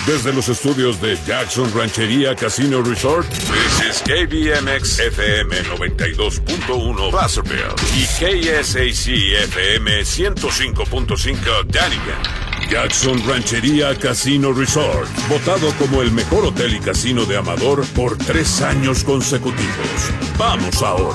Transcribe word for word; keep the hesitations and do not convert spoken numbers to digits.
Desde los estudios de Jackson Ranchería Casino Resort, this is K B M X F M noventa y dos punto uno Placerville y K S A C F M ciento cinco punto cinco Dunnigan. Jackson Ranchería Casino Resort, votado como el mejor hotel y casino de Amador por tres años consecutivos. Vamos ahora.